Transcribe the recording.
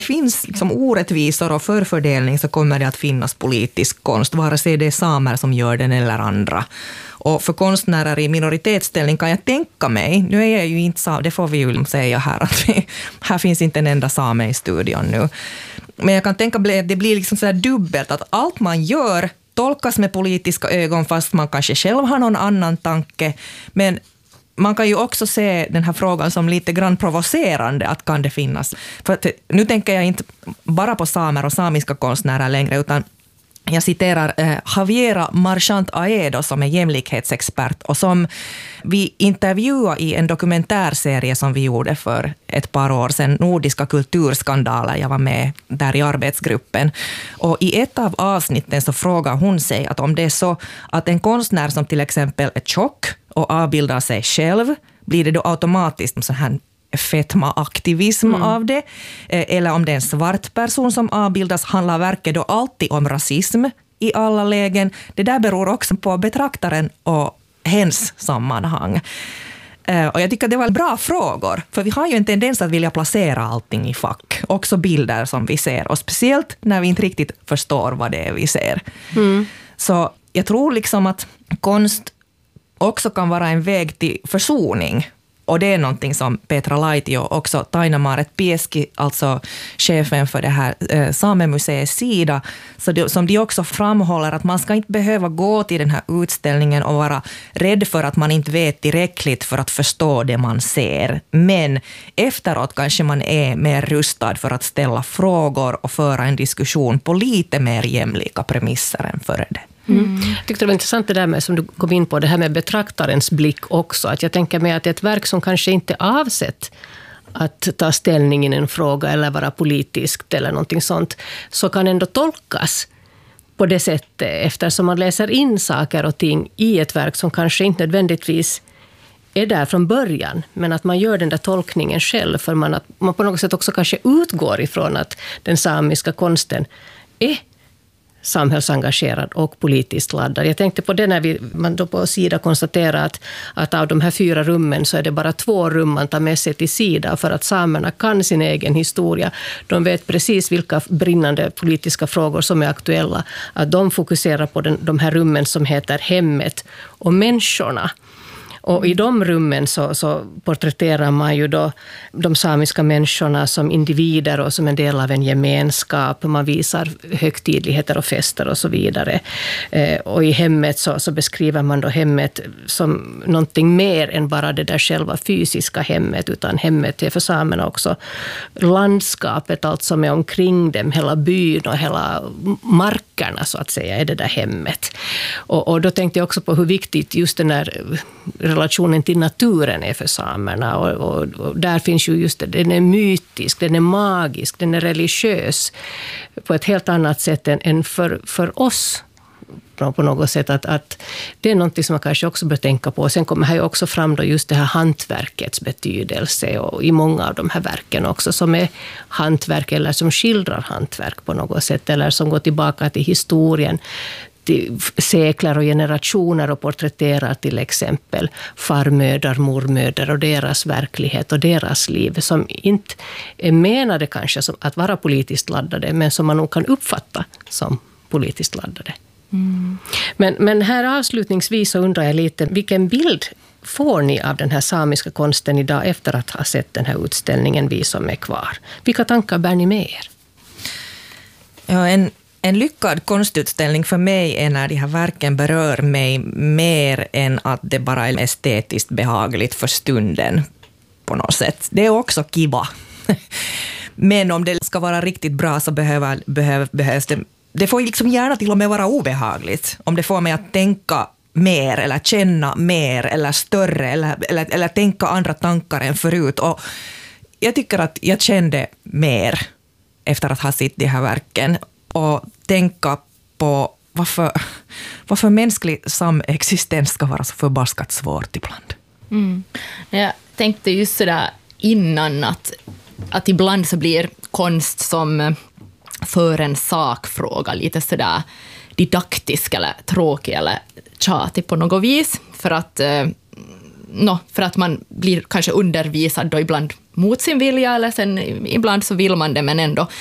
finns liksom orättvisor och förfördelning så kommer det att finnas politisk konst, vare sig det är samer som gör den eller andra. Och för konstnärer i minoritetsställning kan jag tänka mig, nu är jag ju inte same, det får vi ju säga här, att här finns inte en enda same i studion nu. Men jag kan tänka mig att det blir liksom så här dubbelt, att allt man gör tolkas med politiska ögon fast man kanske själv har någon annan tanke. Men man kan ju också se den här frågan som lite grann provocerande, att kan det finnas. För att, nu tänker jag inte bara på samer och samiska konstnärer längre, utan jag citerar Javiera Marchant Aedo som är jämlikhetsexpert och som vi intervjuade i en dokumentärserie som vi gjorde för ett par år sedan, Nordiska kulturskandaler. Jag var med där i arbetsgruppen. Och i ett av avsnitten så frågar hon sig att om det är så att en konstnär som till exempel är tjock och avbildar sig själv, blir det då automatiskt en sån här fetma-aktivism av det? Eller om det är en svart person som avbildas, handlar verket då alltid om rasism i alla lägen? Det där beror också på betraktaren och hens sammanhang. Och jag tycker att det var bra frågor, för vi har ju en tendens att vilja placera allting i fack, också bilder som vi ser, och speciellt när vi inte riktigt förstår vad det är vi ser. Så jag tror liksom att konst också kan vara en väg till försoning. Och det är någonting som Petra Laitio och också Taina-Maaret Pieski, alltså chefen för det här Samemuseets sida, som de också framhåller att man ska inte behöva gå till den här utställningen och vara rädd för att man inte vet tillräckligt för att förstå det man ser. Men efteråt kanske man är mer rustad för att ställa frågor och föra en diskussion på lite mer jämlika premisser än före det. Jag tyckte det var intressant det där med, som du kom in på, det här med betraktarens blick också. Att jag tänker mig att ett verk som kanske inte är avsett att ta ställning i en fråga eller vara politiskt eller någonting sånt, så kan ändå tolkas på det sättet, eftersom man läser in saker och ting i ett verk som kanske inte nödvändigtvis är där från början, men att man gör den där tolkningen själv, för man på något sätt också kanske utgår ifrån att den samiska konsten är samhällsengagerad och politiskt laddad. Jag tänkte på det när man då på Sida konstaterar att av de här 4 rummen så är det bara 2 rum man tar med sig till Sida, för att samerna kan sin egen historia. De vet precis vilka brinnande politiska frågor som är aktuella. Att de fokuserar på de här rummen som heter hemmet och människorna. Och i de rummen så porträtterar man ju då de samiska människorna som individer och som en del av en gemenskap. Man visar högtidligheter och fester och så vidare. Och i hemmet så beskriver man då hemmet som någonting mer än bara det där själva fysiska hemmet, utan hemmet är för samerna också landskapet, allt som är omkring dem, hela byn och hela markerna så att säga är det där hemmet. Och då tänkte jag också på hur viktigt just den här relationen till naturen är för samerna, och där finns ju just det, den är mytisk, den är magisk, den är religiös på ett helt annat sätt än för oss på något sätt, att det är något som man kanske också bör tänka på. Sen kommer här ju också fram då just det här hantverkets betydelse, och i många av de här verken också som är hantverk eller som skildrar hantverk på något sätt, eller som går tillbaka till historien, till sekler och generationer, och porträtterar till exempel farmödrar, mormödrar och deras verklighet och deras liv, som inte är menade kanske som att vara politiskt laddade, men som man nog kan uppfatta som politiskt laddade. Men här avslutningsvis så undrar jag lite, vilken bild får ni av den här samiska konsten idag efter att ha sett den här utställningen Vi som är kvar? Vilka tankar bär ni med er? Ja, en lyckad konstutställning för mig är när de här verken berör mig mer än att det bara är estetiskt behagligt för stunden på något sätt. Det är också kiva. Men om det ska vara riktigt bra så behövs det. Det får liksom gärna till och med vara obehagligt. Om det får mig att tänka mer eller känna mer eller större eller tänka andra tankar än förut. Och jag tycker att jag kände mer efter att ha sett de här verken och tänka på varför mänsklig samexistens ska vara så förbaskat svårt ibland. Jag tänkte just sådär innan att ibland så blir konst som för en sakfråga lite sådär didaktisk eller tråkig eller tjatig på något vis, för att man blir kanske undervisad då ibland mot sin vilja, eller sen ibland så vill man det, men ändå